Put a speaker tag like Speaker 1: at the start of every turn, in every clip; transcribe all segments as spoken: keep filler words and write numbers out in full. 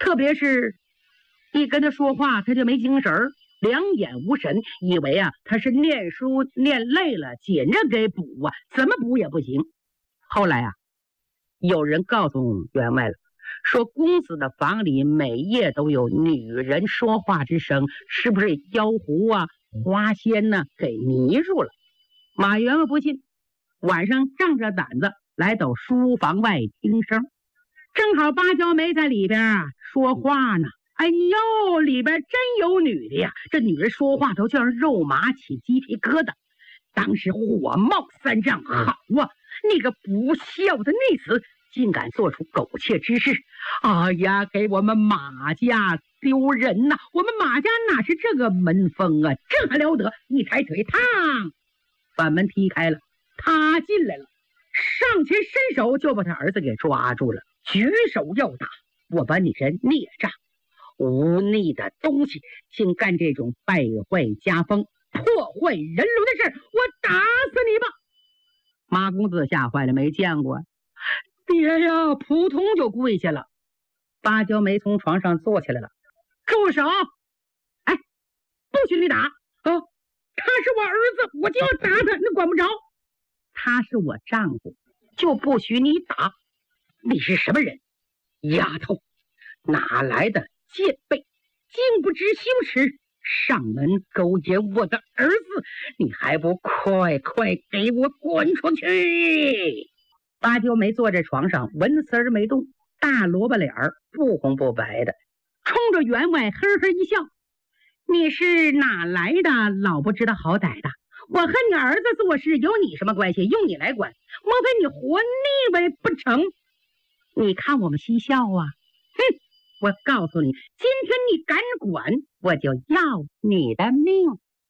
Speaker 1: 特别是一跟他说话，他就没精神儿，两眼无神，以为啊他是念书念累了，紧着给补啊，怎么补也不行。后来啊，有人告诉员外了，说公子的房里每夜都有女人说话之声，是不是妖狐啊、花仙呢、啊、给迷住了？马员外不信，晚上仗着胆子来到书房外听声，正好芭蕉梅在里边啊说话呢。哎呦，里边真有女的呀！这女人说话都叫人肉麻起鸡皮疙瘩。当时火冒三丈，好啊，那个不孝的逆子竟敢做出苟且之事！哎呀，给我们马家丢人呐！我们马家哪是这个门风啊？这还了得！一抬腿，嘡，把门踢开了，他进来了，上前伸手就把他儿子给抓住了，举手要打。我把你这孽障无逆的东西，竟干这种败坏家风、破坏人伦的事，我打死你吧！马公子吓坏了，没见过，爹呀，扑通就跪下了。芭蕉梅从床上坐起来了，住手！哎，不许你打啊！他是我儿子，我就要打他，你管不着。他是我丈夫，就不许你打。你是什么人？丫头，哪来的贱婢，竟不知羞耻，上门勾引我的儿子，你还不快快给我滚出去！芭蕉梅坐在床上，纹丝儿没动，大萝卜脸儿不红不白的，冲着员外呵呵一笑：“你是哪来的老不知道好歹的？我和你儿子做事有你什么关系？用你来管？莫非你活腻歪不成？你看我们嬉笑啊！哼！我告诉你，今天你敢管，我就要你的命。”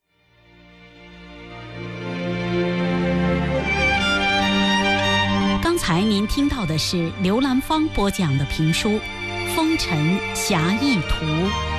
Speaker 2: 刚才您听到的是刘兰芳播讲的评书《风尘侠义图》。